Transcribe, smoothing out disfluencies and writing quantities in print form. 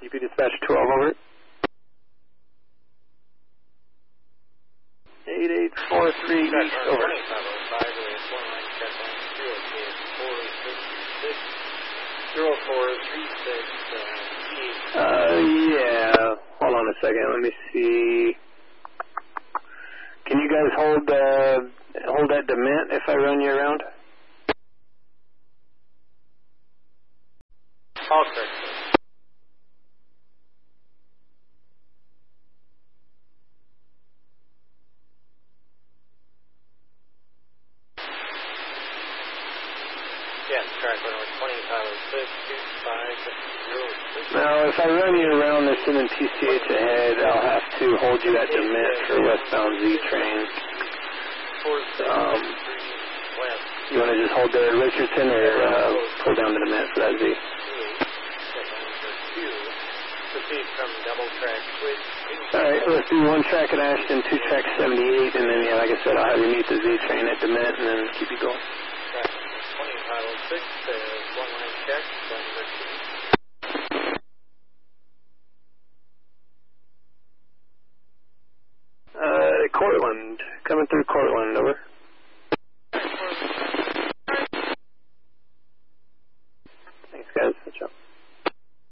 UP dispatch 12, over. 8843 East, over. 0436, yeah, hold on a second, let me see. Can you guys hold that dement if I run you around? All correct. Yes, track 120, 506, 2506. Now, if I run you around this and then PCH ahead, I'll have to hold you at dement for westbound Z train. You want to just hold there at Richardson or pull down to dement for that Z? Proceed from double track switch. Alright, let's do one track at Ashton, two track 78, and then, yeah, like I said, I'll have you meet the Z train at dement and then keep you going. Track 2506, one line check, Cortland, coming through Cortland, over.